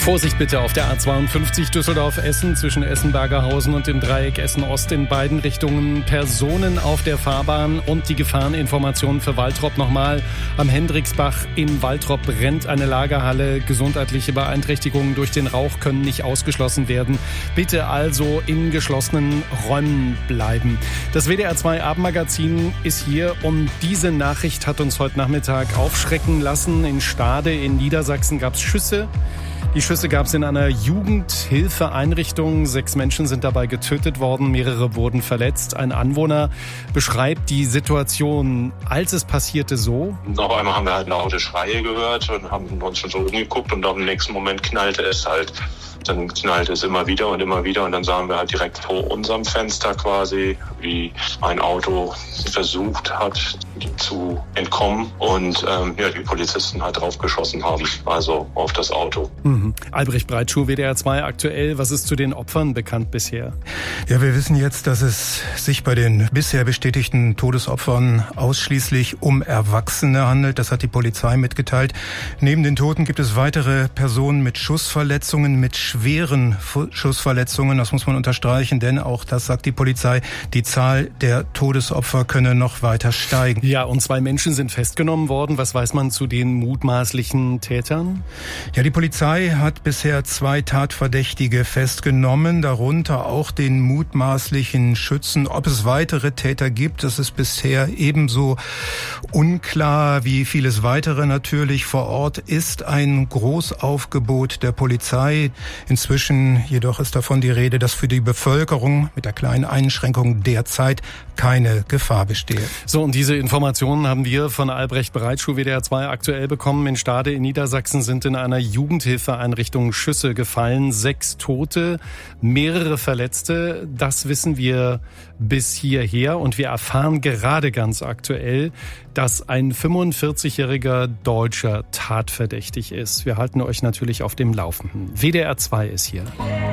Vorsicht bitte auf der A52 Düsseldorf-Essen zwischen Essen-Bergerhausen und dem Dreieck Essen-Ost in beiden Richtungen. Personen auf der Fahrbahn und die Gefahreninformationen für Waltrop nochmal. Am Hendriksbach in Waltrop brennt eine Lagerhalle. Gesundheitliche Beeinträchtigungen durch den Rauch können nicht ausgeschlossen werden. Bitte also in geschlossenen Räumen bleiben. Das WDR 2 Abendmagazin ist hier und diese Nachricht hat uns heute Nachmittag aufschrecken lassen. In Stade in Niedersachsen gab es Schüsse. Die Schüsse gab es in einer Jugendhilfeeinrichtung. 6 Menschen sind dabei getötet worden, mehrere wurden verletzt. Ein Anwohner beschreibt die Situation, als es passierte, so. Auf einmal haben wir halt laute Schreie gehört und haben uns schon so umgeguckt und im nächsten Moment knallte es halt. Dann knallte es immer wieder und dann sahen wir halt direkt vor unserem Fenster quasi, wie ein Auto versucht hat zu entkommen und die Polizisten halt drauf geschossen haben, also auf das Auto. Albrecht Breitschuh, WDR 2 aktuell. Was ist zu den Opfern bekannt bisher? Ja, wir wissen jetzt, dass es sich bei den bisher bestätigten Todesopfern ausschließlich um Erwachsene handelt. Das hat die Polizei mitgeteilt. Neben den Toten gibt es weitere Personen mit Schussverletzungen, mit schweren Schussverletzungen. Das muss man unterstreichen, denn auch das sagt die Polizei, die Zahl der Todesopfer könne noch weiter steigen. Ja, und 2 Menschen sind festgenommen worden. Was weiß man zu den mutmaßlichen Tätern? Ja, die Polizei hat bisher 2 Tatverdächtige festgenommen, darunter auch den mutmaßlichen Schützen. Ob es weitere Täter gibt, das ist bisher ebenso unklar wie vieles weitere natürlich. Vor Ort ist ein Großaufgebot der Polizei. Inzwischen jedoch ist davon die Rede, dass für die Bevölkerung mit der kleinen Einschränkung derzeit keine Gefahr bestehe. So, und diese Informationen haben wir von Albrecht Breitschuh, WDR 2 aktuell bekommen. In Stade in Niedersachsen sind in einer Jugendhilfeeinrichtung Schüsse gefallen. 6 Tote, mehrere Verletzte. Das wissen wir bis hierher. Und wir erfahren gerade ganz aktuell, dass ein 45-jähriger Deutscher tatverdächtig ist. Wir halten euch natürlich auf dem Laufenden. WDR 2 ist hier.